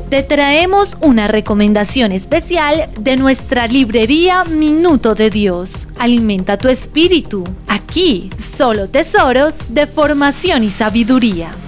te traemos una recomendación especial de nuestra librería Minuto de Dios. Alimenta tu espíritu. Aquí, solo tesoros de formación y sabiduría.